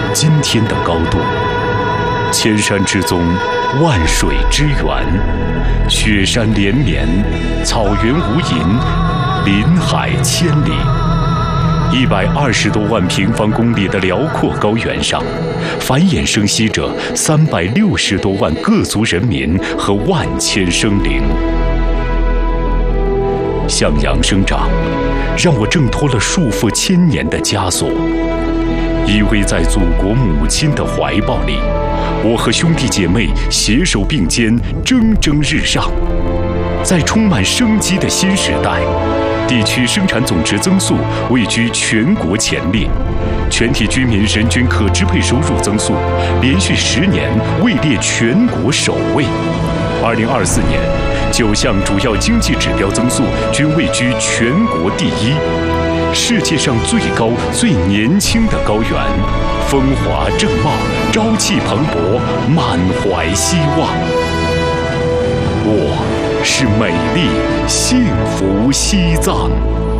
今天的高度。千山之宗，万水之源，雪山连绵，草原无垠，林海千里。120多万平方公里的辽阔高原上，繁衍生息着360多万各族人民和万千生灵。向阳生长，让我挣脱了束缚1000年的枷锁，依偎在祖国母亲的怀抱里，我和兄弟姐妹携手并肩，蒸蒸日上。在充满生机的新时代，地区生产总值增速位居全国前列，全体居民人均可支配收入增速连续10年位列全国首位。2024年，9项主要经济指标增速均位居全国第一。世界上最高、最年轻的高原，风华正茂，朝气蓬勃，满怀希望。我是美丽幸福西藏。